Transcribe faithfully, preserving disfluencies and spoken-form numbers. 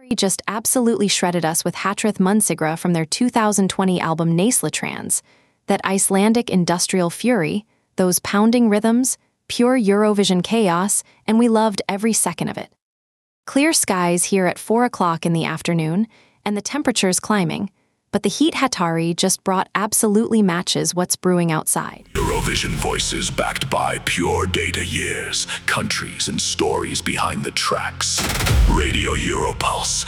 just absolutely shredded us with Hatrith Munsigra from their two thousand twenty album Naslatrans. That Icelandic industrial fury, those pounding rhythms, pure Eurovision chaos, and we loved every second of it. Clear skies here at four o'clock in the afternoon, and the temperature's climbing, but the heat Hatari just brought absolutely matches what's brewing outside. Eurovision voices backed by pure data years, countries and stories behind the tracks. Radio Europulse,